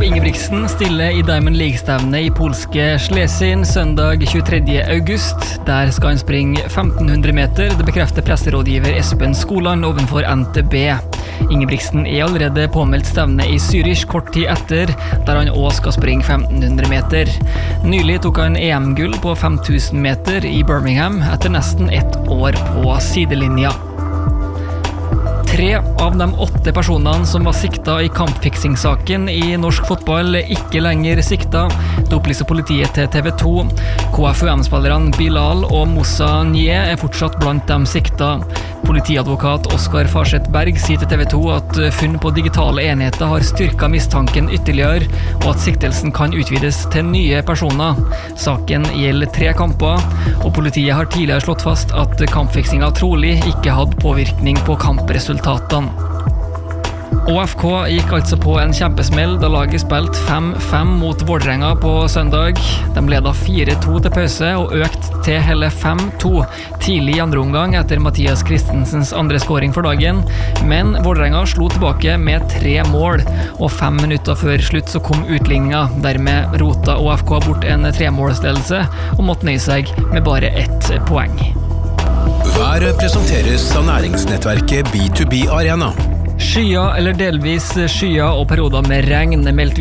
Ingebrigtsen stiller i Diamond League-stevne i polske Schlesien søndag 23. august. Der skal han springe 1500 meter, det bekrefter presserådgiver Espen Skoland ovenfor NTB. Ingebrigtsen allerede påmeldt stevne i Zürich kort tid etter, der han også skal springe 1500 meter. Nylig tok han EM-gull på 5000 meter i Birmingham etter nesten ett år på sidelinja. 3 av de 8 personene som var sikta i kampfiksing-saken i norsk fotball ikke lenger sikta. Det opplyser politiet til TV 2. KFUM-spillerne Bilal og Moussa Nye fortsatt blant dem sikta. Politiadvokat Oskar Farseth Berg sier til TV 2 at funn på digitale enheter har styrket mistanken ytterligere, og at siktelsen kan utvides til nye personer. Saken gjelder 3 kamper, og politiet har tidligere slått fast at kampfiksinga trolig ikke hadde påvirkning på kampresultatene. ÅFK gikk altså på en kjempesmell da laget spilte 5-5 mot Vålerenga på søndag. De ledet 4-2 til pause og økte til hele 5-2 tidlig i andre omgang etter Mathias Christensens andre scoring for dagen. Men Vålerenga slo tilbake med 3 mål, og 5 minutter før slutt så kom utligninga. Dermed rota ÅFK bort en 3-målsledelse og måtte nøye seg med bare 1 poeng. Været presenteres av næringsnettverket B2B Arena. Skyer eller delvis skyer og perioder med regn meldt